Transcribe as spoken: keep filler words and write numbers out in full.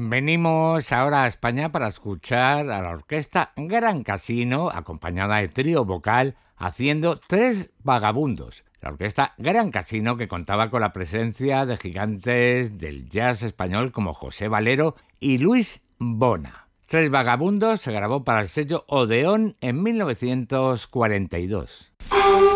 Venimos ahora a España para escuchar a la orquesta Gran Casino, acompañada de trío vocal, haciendo Tres Vagabundos. La orquesta Gran Casino, que contaba con la presencia de gigantes del jazz español como José Valero y Luis Bona. Tres Vagabundos se grabó para el sello Odeón en mil novecientos cuarenta y dos.